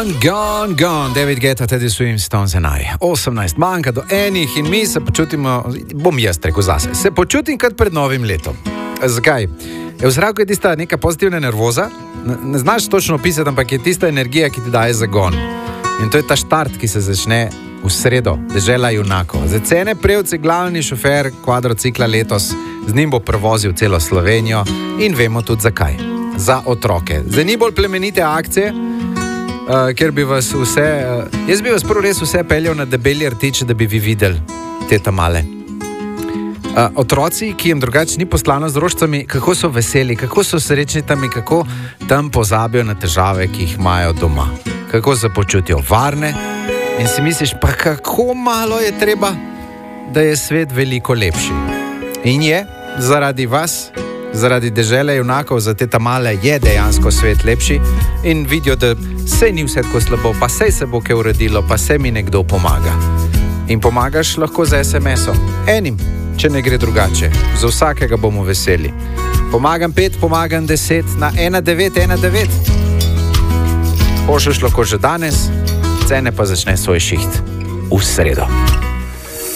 Gone. David Guetta, Teddy Swims, Stones and I. 18 manjka do enih in mi se počutimo, bom jaz rekel zase, se počutim kot pred novim letom. Zakaj? V zraku je tista neka pozitivna nervoza, ne znaš točno opisati, ampak je tista energija, ki ti daje zagon. In to je ta štart, ki se začne v sredo, dežela junakov. Za Cene Prevc je glavni šofer kvadrocikla letos, z njim bo prevozil celo Slovenijo in vemo tudi zakaj. Za otroke. Za ni bolj plemenite akcije, ker bi vas vse, jaz bi vas prvo res vse peljal na Debelji rtič, da bi vi videli te tamale. Otroci, ki jim drugače ni poslano z rožcami, kako so veseli, kako so srečni tam in kako tam pozabijo na težave, ki jih imajo doma. Kako se počutijo varne in si misliš, pa kako malo je treba, da je svet veliko lepši. In je, zaradi vas, zaradi dežele junakov, za te tamale je dejansko svet lepši in vidijo, da sej ni vse tako slabo, pa sej se bo kaj uredilo, pa sej mi nekdo pomaga. In pomagaš lahko z SMS-om. Enim, če ne gre drugače. Za vsakega bomo veseli. Pomagam 5, pomagam 10 na 1919. Pošlješ lahko že danes, Cene pa začne svoj šiht v sredo.